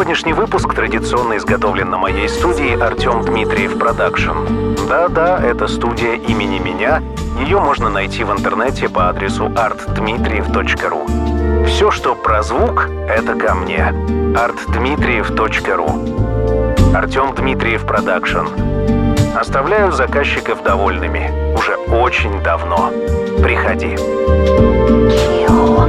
Сегодняшний выпуск традиционно изготовлен на моей студии Артем Дмитриев Продакшн. Да-да, это студия имени меня. Ее можно найти в интернете по адресу artdmitriev.ru. Все, что про звук, это ко мне. artdmitriev.ru. Артем Дмитриев Продакшн. Оставляю заказчиков довольными. Уже очень давно. Приходи. Kill.